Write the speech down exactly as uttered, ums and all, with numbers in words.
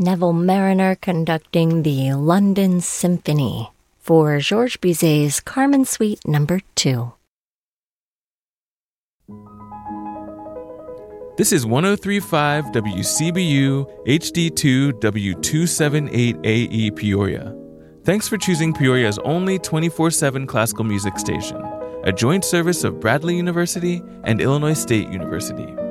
Neville Mariner conducting the London Symphony for Georges Bizet's Carmen Suite Number two. This is one oh three point five W C B U H D two W two seventy-eight A E Peoria. Thanks for choosing Peoria's only twenty-four seven classical music station, a joint service of Bradley University and Illinois State University.